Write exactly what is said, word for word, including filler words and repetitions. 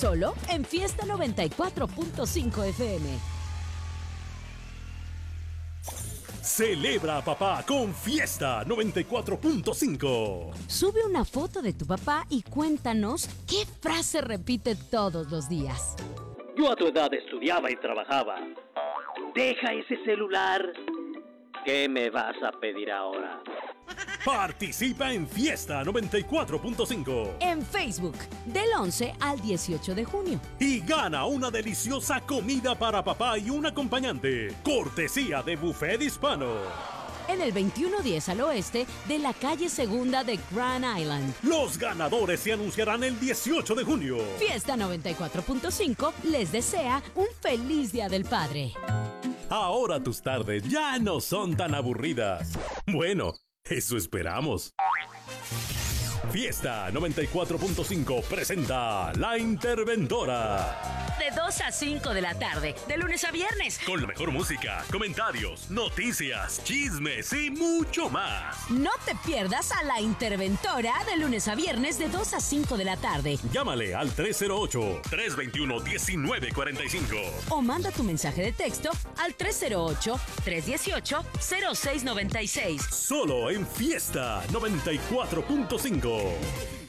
solo en Fiesta noventa y cuatro punto cinco F M. Celebra a papá con Fiesta noventa y cuatro punto cinco. Sube una foto de tu papá y cuéntanos qué frase repite todos los días. Yo a tu edad estudiaba y trabajaba. Deja ese celular. ¿Qué me vas a pedir ahora? Participa en Fiesta noventa y cuatro punto cinco. En Facebook, del once al dieciocho de junio. Y gana una deliciosa comida para papá y un acompañante. Cortesía de Buffet Hispano. En el veintiuno diez al oeste de la calle Segunda de Grand Island. Los ganadores se anunciarán el dieciocho de junio. Fiesta noventa y cuatro punto cinco les desea un feliz Día del Padre. Ahora tus tardes ya no son tan aburridas. Bueno, eso esperamos. Fiesta noventa y cuatro punto cinco presenta La Interventora. De dos a cinco de la tarde, de lunes a viernes. Con la mejor música, comentarios, noticias, chismes y mucho más. No te pierdas a La Interventora de lunes a viernes de dos a cinco de la tarde. Llámale al tres cero ocho, tres dos uno, uno nueve cuatro cinco. O manda tu mensaje de texto al tres cero ocho, tres uno ocho, cero seis nueve seis. Solo en Fiesta noventa y cuatro punto cinco.